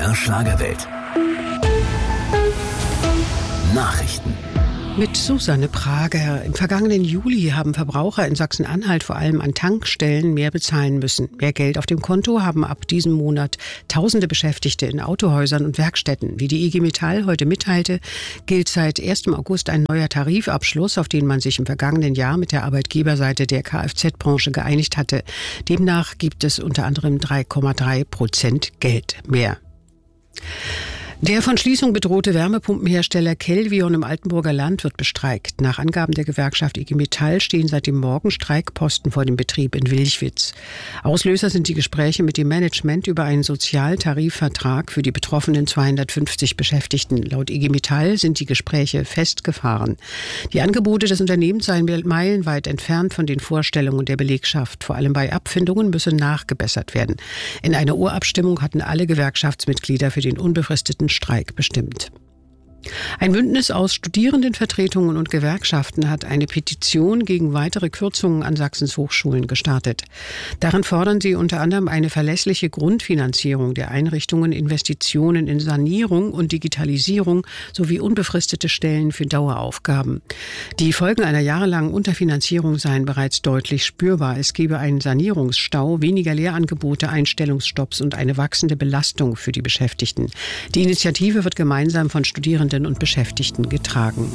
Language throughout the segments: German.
MDR Schlagerwelt. Nachrichten. Mit Susanne Prager. Im vergangenen Juli haben Verbraucher in Sachsen-Anhalt vor allem an Tankstellen mehr bezahlen müssen. Mehr Geld auf dem Konto haben ab diesem Monat tausende Beschäftigte in Autohäusern und Werkstätten. Wie die IG Metall heute mitteilte, gilt seit 1. August ein neuer Tarifabschluss, auf den man sich im vergangenen Jahr mit der Arbeitgeberseite der Kfz-Branche geeinigt hatte. Demnach gibt es unter anderem 3,3% Geld mehr. Der von Schließung bedrohte Wärmepumpenhersteller Kelvion im Altenburger Land wird bestreikt. Nach Angaben der Gewerkschaft IG Metall stehen seit dem Morgen Streikposten vor dem Betrieb in Wilchwitz. Auslöser sind die Gespräche mit dem Management über einen Sozialtarifvertrag für die betroffenen 250 Beschäftigten. Laut IG Metall sind die Gespräche festgefahren. Die Angebote des Unternehmens seien meilenweit entfernt von den Vorstellungen der Belegschaft. Vor allem bei Abfindungen müsse nachgebessert werden. In einer Urabstimmung hatten alle Gewerkschaftsmitglieder für den unbefristeten Streik bestimmt. Ein Bündnis aus Studierendenvertretungen und Gewerkschaften hat eine Petition gegen weitere Kürzungen an Sachsens Hochschulen gestartet. Darin fordern sie unter anderem eine verlässliche Grundfinanzierung der Einrichtungen, Investitionen in Sanierung und Digitalisierung sowie unbefristete Stellen für Daueraufgaben. Die Folgen einer jahrelangen Unterfinanzierung seien bereits deutlich spürbar. Es gebe einen Sanierungsstau, weniger Lehrangebote, Einstellungsstopps und eine wachsende Belastung für die Beschäftigten. Die Initiative wird gemeinsam von Studierenden und Beschäftigten getragen.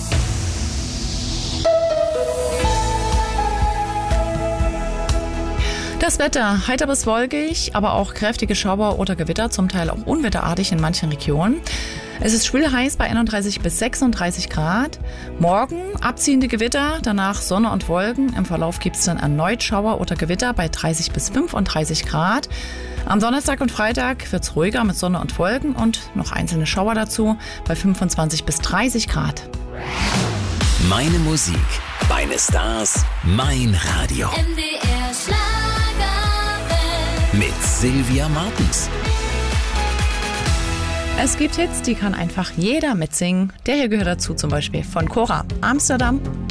Das Wetter, heiter bis wolkig, aber auch kräftige Schauer oder Gewitter, zum Teil auch unwetterartig in manchen Regionen. Es ist schwül heiß bei 31 bis 36 Grad. Morgen abziehende Gewitter, danach Sonne und Wolken. Im Verlauf gibt es dann erneut Schauer oder Gewitter bei 30 bis 35 Grad. Am Donnerstag und Freitag wird es ruhiger mit Sonne und Wolken und noch einzelne Schauer dazu bei 25 bis 30 Grad. Meine Musik, meine Stars, mein Radio. MDR Schlagerwelt. Mit Sylvia Martens. Es gibt Hits, die kann einfach jeder mitsingen. Der hier gehört dazu zum Beispiel von Cora, Amsterdam.